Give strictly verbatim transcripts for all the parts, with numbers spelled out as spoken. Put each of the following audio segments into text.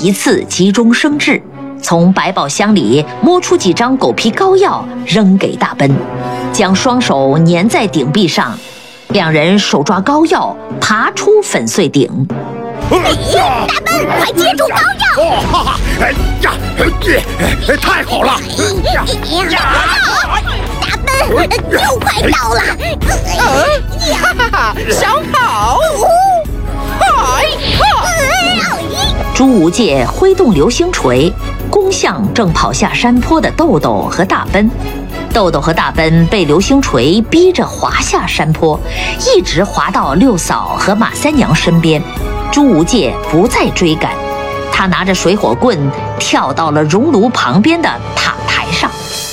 一次急中生智，从百宝箱里摸出几张狗皮膏药，扔给大奔，将双手粘在顶壁上，两人手抓膏药，爬出粉碎顶。 大奔，快接住膏药！ 哦，哈哈，哎呀，哎，太好了！ 呀呀，大奔，就快到了！ 哈哈哈，小跑！嗨！ 朱无戒挥动流星锤，攻向正跑下山坡的豆豆和大奔。豆豆和大奔被流星锤逼着滑下山坡，一直滑到六嫂和马三娘身边。朱无戒不再追赶，他拿着水火棍跳到了熔炉旁边的塔台上。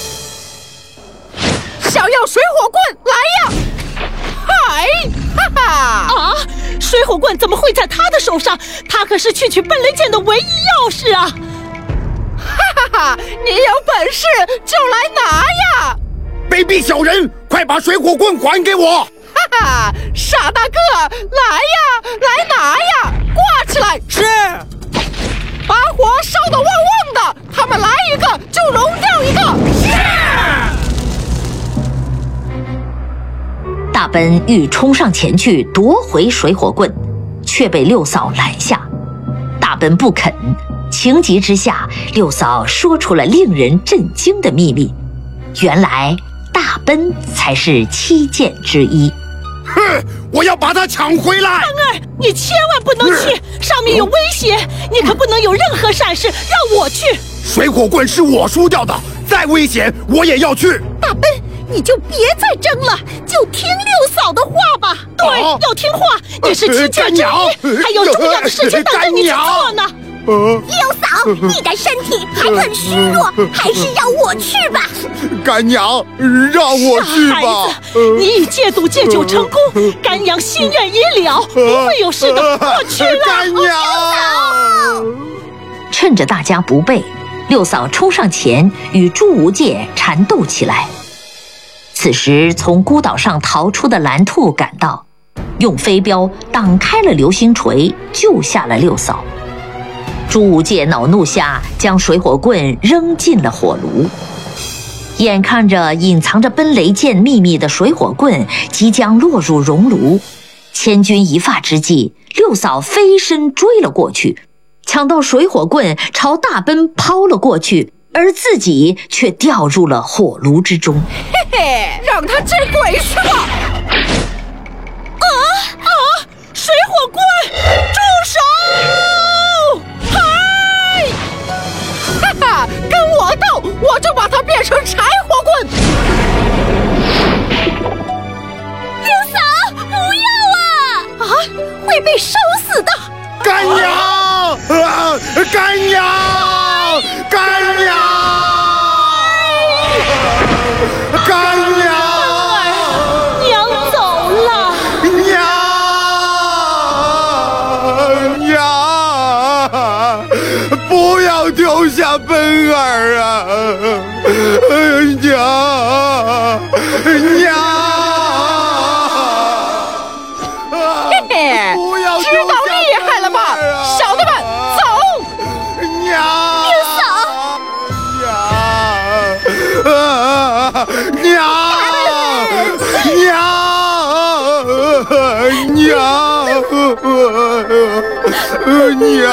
想要水火棍，来呀！嗨！哈哈！ 啊！水火棍怎么会在他的手上？他可是去取奔雷剑的唯一钥匙啊！ 哈哈哈！你有本事就来拿呀！ 卑鄙小人，快把水火棍还给我！ 哈哈，傻大个，来呀，来拿呀！挂起来！是。把火烧得旺旺的，他们来一个就融掉一个。是。 大奔欲冲上前去夺回水火棍，却被六嫂拦下。大奔不肯，情急之下，六嫂说出了令人震惊的秘密：原来大奔才是七剑之一。 哼！我要把他抢回来！ 三儿，你千万不能去，上面有危险，你可不能有任何闪失，让我去。 水火棍是我输掉的，再危险我也要去。 大奔，你就别再争了，就听六嫂的话吧。对， 哦、 要听话，你是七剑之一，还有重要的事情等着你去做呢。 六嫂，你的身体还很虚弱，还是让我去吧。 干娘，让我去吧。 孩子，你已戒毒戒酒成功，干娘心愿已了，不会有事的。我去了。 干娘， 趁着大家不备，六嫂冲上前与朱无戒缠斗起来。此时从孤岛上逃出的蓝兔赶到，用飞镖挡开了流星锤，救下了六嫂。朱无戒恼怒下，将水火棍扔进了火炉。眼看着隐藏着奔雷剑秘密的水火棍即将落入熔炉，千钧一发之际，六嫂飞身追了过去，抢到水火棍朝大奔抛了过去，而自己却掉入了火炉之中。 嘿嘿，让他见鬼去吧！ 啊啊！水火棍，住手！嗨！ 哈哈，跟我斗，我就把它变成柴火棍！ 六嫂，不要啊！ 啊，会被烧死的！ 干娘，啊、干娘，干娘，干娘， 娘走了。 娘，娘，不要丢下奔儿啊！娘，娘。不要知道厉害了吧，小的们，走！ 娘， 六嫂， 娘，娘，娘，娘，娘。